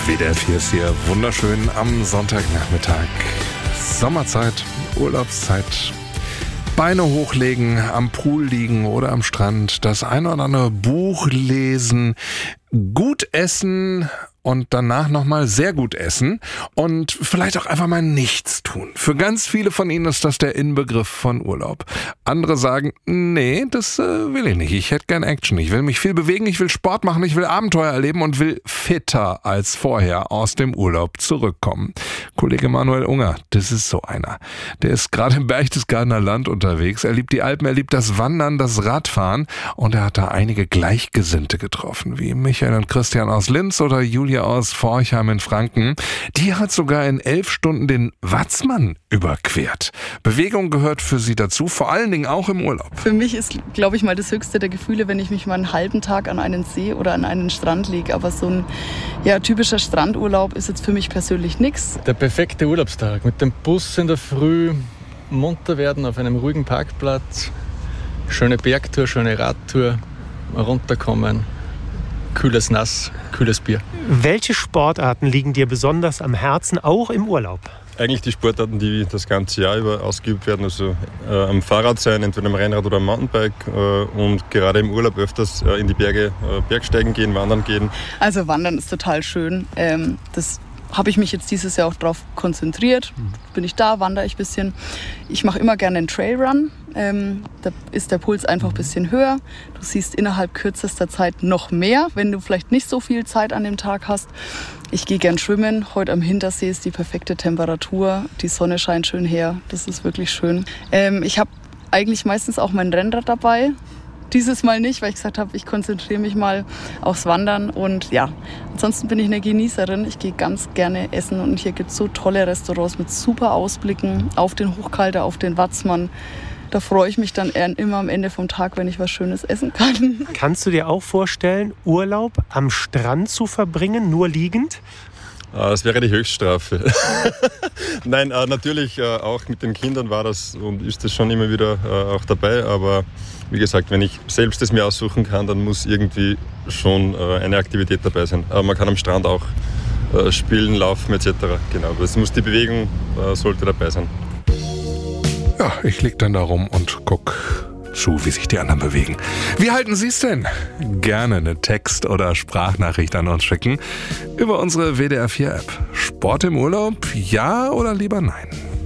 WDR 4 ist hier wunderschön am Sonntagnachmittag. Sommerzeit, Urlaubszeit. Beine hochlegen, am Pool liegen oder am Strand, das ein oder andere Buch lesen, gut essen und danach nochmal sehr gut essen und vielleicht auch einfach mal nichts tun. Für ganz viele von Ihnen ist das der Inbegriff von Urlaub. Andere sagen, nee, das will ich nicht. Ich hätte gern Action. Ich will mich viel bewegen, ich will Sport machen, ich will Abenteuer erleben und will fitter als vorher aus dem Urlaub zurückkommen. Kollege Manuel Unger, das ist so einer. Der ist gerade im Berchtesgadener Land unterwegs. Er liebt die Alpen, er liebt das Wandern, das Radfahren und er hat da einige Gleichgesinnte getroffen, wie Michael und Christian aus Linz oder Julia aus Forchheim in Franken. Die hat sogar in 11 Stunden den Watzmann überquert. Bewegung gehört für sie dazu, vor allen Dingen auch im Urlaub. Für mich ist, glaube ich, mal das höchste der Gefühle, wenn ich mich mal einen halben Tag an einen See oder an einen Strand lege. Aber so ein typischer Strandurlaub ist jetzt für mich persönlich nichts. Der perfekte Urlaubstag. Mit dem Bus in der Früh munter werden auf einem ruhigen Parkplatz. Schöne Bergtour, schöne Radtour. Runterkommen. Kühles Nass, kühles Bier. Welche Sportarten liegen dir besonders am Herzen, auch im Urlaub? Eigentlich die Sportarten, die das ganze Jahr über ausgeübt werden, also am Fahrrad sein, entweder am Rennrad oder am Mountainbike und gerade im Urlaub öfters in die Berge Bergsteigen gehen, wandern gehen. Also Wandern ist total schön. Das habe ich mich jetzt dieses Jahr auch darauf konzentriert. Bin ich da, wandere ich ein bisschen. Ich mache immer gerne einen Trailrun. Da ist der Puls einfach ein bisschen höher. Du siehst innerhalb kürzester Zeit noch mehr, wenn du vielleicht nicht so viel Zeit an dem Tag hast. Ich gehe gern schwimmen. Heute am Hintersee ist die perfekte Temperatur. Die Sonne scheint schön her. Das ist wirklich schön. Ich habe eigentlich meistens auch mein Rennrad dabei. Dieses Mal nicht, weil ich gesagt habe, ich konzentriere mich mal aufs Wandern. Und ja, ansonsten bin ich eine Genießerin. Ich gehe ganz gerne essen und hier gibt es so tolle Restaurants mit super Ausblicken auf den Hochkalter, auf den Watzmann. Da freue ich mich dann immer am Ende vom Tag, wenn ich was Schönes essen kann. Kannst du dir auch vorstellen, Urlaub am Strand zu verbringen, nur liegend? Das wäre die Höchststrafe. Nein, natürlich auch mit den Kindern war das und ist das schon immer wieder auch dabei. Aber wie gesagt, wenn ich selbst es mir aussuchen kann, dann muss irgendwie schon eine Aktivität dabei sein. Aber man kann am Strand auch spielen, laufen etc. Genau, aber es muss die Bewegung sollte dabei sein. Ja, ich lieg dann da rum und guck zu, wie sich die anderen bewegen. Wie halten Sie es denn? Gerne eine Text- oder Sprachnachricht an uns schicken über unsere WDR 4 App. Sport im Urlaub, ja oder lieber nein?